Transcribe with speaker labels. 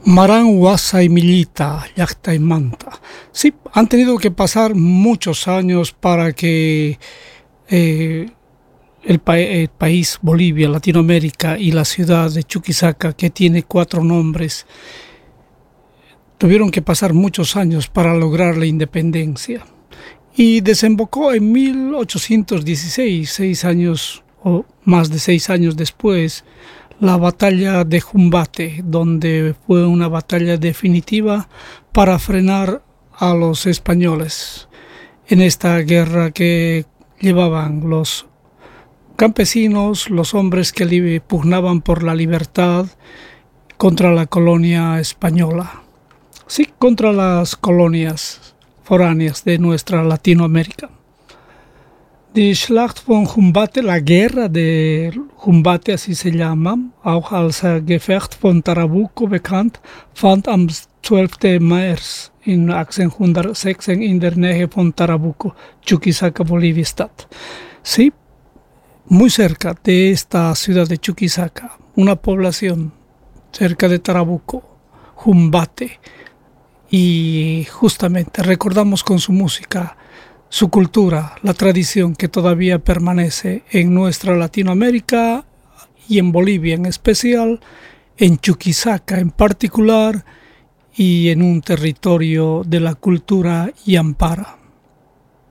Speaker 1: Maran, Huasa y Millita, Llacta y Manta. Sí, han tenido que pasar muchos años para que el país Bolivia, Latinoamérica y la ciudad de Chuquisaca, que tiene 4 nombres, tuvieron que pasar muchos años para lograr la independencia. Y desembocó en 1816, 6 años o más de 6 años después, la batalla de Jumbate, donde fue una batalla definitiva para frenar a los españoles en esta guerra que llevaban los campesinos, los hombres que pugnaban por la libertad contra la colonia española. Sí, contra las colonias foráneas de nuestra Latinoamérica. Die Schlacht von Jumbate, la guerra de Jumbate, así se llama, auch als Gefecht von Tarabuco bekannt, fand am 12. März in 1816 in der Nähe von Tarabuco, Chuquisaca, Bolivia statt. Sí, muy cerca de esta ciudad de Chuquisaca, una población cerca de Tarabuco, Jumbate, y justamente recordamos con su música, su cultura, la tradición que todavía permanece en nuestra Latinoamérica y en Bolivia en especial, en Chuquisaca en particular y en un territorio de la cultura Yampara.